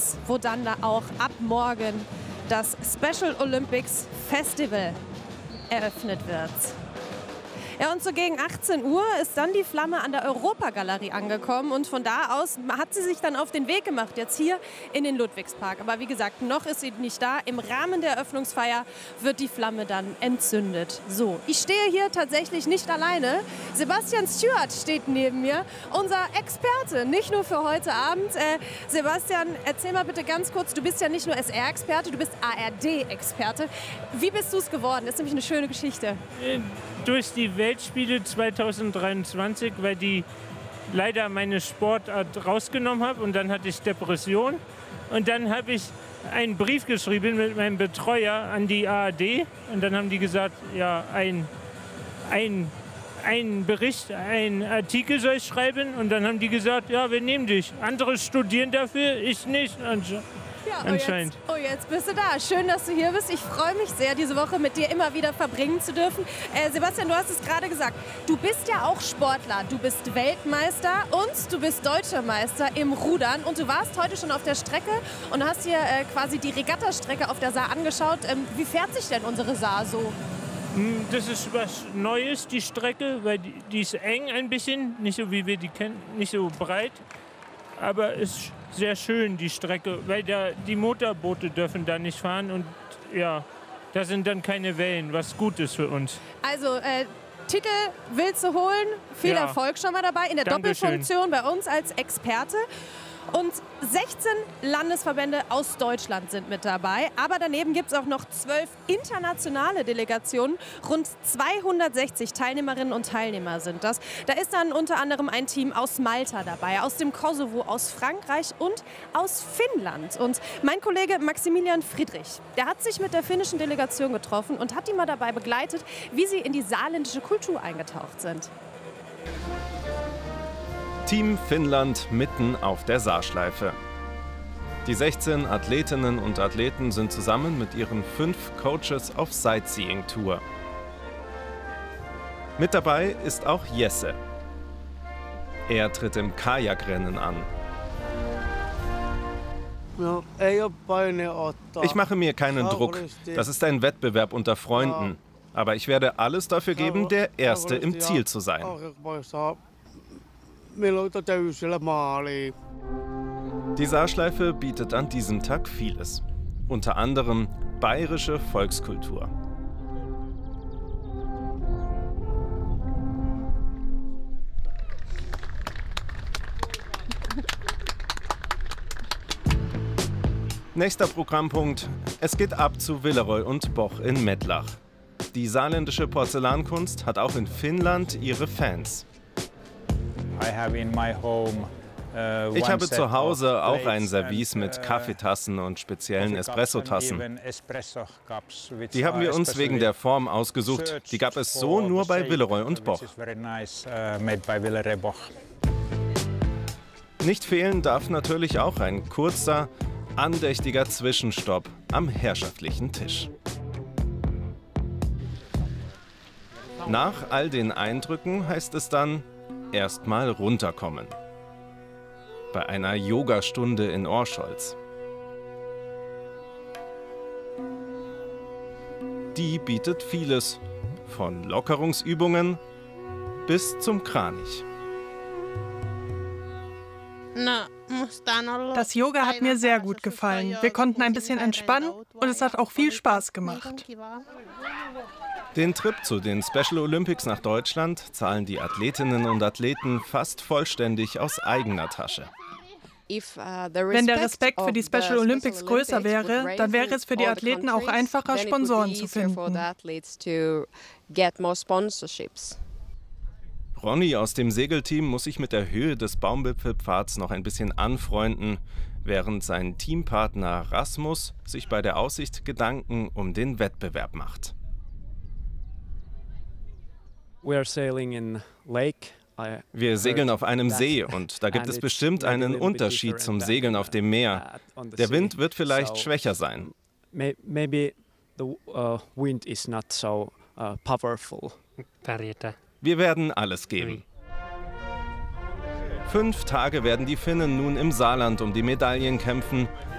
Platz, wo dann da auch ab morgen das Special Olympics Festival eröffnet wird. Ja, und so gegen 18 Uhr ist dann die Flamme an der Europagalerie angekommen und von da aus hat sie sich dann auf den Weg gemacht, jetzt hier in den Ludwigspark. Aber wie gesagt, noch ist sie nicht da. Im Rahmen der Eröffnungsfeier wird die Flamme dann entzündet. So, ich stehe hier tatsächlich nicht alleine. Sebastian Stewart steht neben mir, unser Experte, nicht nur für heute Abend. Sebastian, erzähl mal bitte ganz kurz, du bist ja nicht nur SR-Experte, du bist ARD-Experte. Wie bist du es geworden? Das ist nämlich eine schöne Geschichte. Durch die Weltspiele 2023, weil die leider meine Sportart rausgenommen habe und dann hatte ich Depression. Und dann habe ich einen Brief geschrieben mit meinem Betreuer an die ARD und dann haben die gesagt, ja, ein Bericht, ein Artikel soll ich schreiben und dann haben die gesagt, ja, wir nehmen dich. Andere studieren dafür, ich nicht. Ja, anscheinend. Jetzt bist du da. Schön, dass du hier bist. Ich freue mich sehr, diese Woche mit dir immer wieder verbringen zu dürfen. Sebastian, du hast es gerade gesagt. Du bist ja auch Sportler. Du bist Weltmeister und du bist Deutscher Meister im Rudern. Und du warst heute schon auf der Strecke und hast dir quasi die Regattastrecke auf der Saar angeschaut. Wie fährt sich denn unsere Saar so? Das ist was Neues, die Strecke, weil die ist eng ein bisschen, nicht so wie wir die kennen, nicht so breit. Aber es ist sehr schön, die Strecke, weil die Motorboote dürfen da nicht fahren und ja, da sind dann keine Wellen, was gut ist für uns. Also Titel willst du holen, viel Erfolg schon mal dabei in der Doppelfunktion bei uns als Experte. Und 16 Landesverbände aus Deutschland sind mit dabei. Aber daneben gibt es auch noch 12 internationale Delegationen. Rund 260 Teilnehmerinnen und Teilnehmer sind das. Da ist dann unter anderem ein Team aus Malta dabei, aus dem Kosovo, aus Frankreich und aus Finnland. Und mein Kollege Maximilian Friedrich, der hat sich mit der finnischen Delegation getroffen und hat die mal dabei begleitet, wie sie in die saarländische Kultur eingetaucht sind. Team Finnland mitten auf der Saarschleife. Die 16 Athletinnen und Athleten sind zusammen mit ihren 5 Coaches auf Sightseeing-Tour. Mit dabei ist auch Jesse. Er tritt im Kajakrennen an. Ich mache mir keinen Druck. Das ist ein Wettbewerb unter Freunden. Aber ich werde alles dafür geben, der Erste im Ziel zu sein. Die Saarschleife bietet an diesem Tag vieles. Unter anderem bayerische Volkskultur. Nächster Programmpunkt. Es geht ab zu Villeroy und Boch in Mettlach. Die saarländische Porzellankunst hat auch in Finnland ihre Fans. Ich habe zu Hause auch ein Service mit Kaffeetassen und speziellen Espressotassen. Die haben wir uns wegen der Form ausgesucht. Die gab es so nur bei Villeroy und Boch. Nicht fehlen darf natürlich auch ein kurzer, andächtiger Zwischenstopp am herrschaftlichen Tisch. Nach all den Eindrücken heißt es dann, erstmal runterkommen. Bei einer Yogastunde in Orscholz. Die bietet vieles, von Lockerungsübungen bis zum Kranich. Das Yoga hat mir sehr gut gefallen. Wir konnten ein bisschen entspannen und es hat auch viel Spaß gemacht. Den Trip zu den Special Olympics nach Deutschland zahlen die Athletinnen und Athleten fast vollständig aus eigener Tasche. Wenn der Respekt für die Special Olympics größer wäre, dann wäre es für die Athleten auch einfacher, Sponsoren zu finden. Ronny aus dem Segelteam muss sich mit der Höhe des Baumwipfelpfads noch ein bisschen anfreunden, während sein Teampartner Rasmus sich bei der Aussicht Gedanken um den Wettbewerb macht. Wir segeln auf einem See und da gibt es bestimmt einen Unterschied zum Segeln auf dem Meer. Der Wind wird vielleicht schwächer sein. Wir werden alles geben. 5 Tage werden die Finnen nun im Saarland um die Medaillen kämpfen.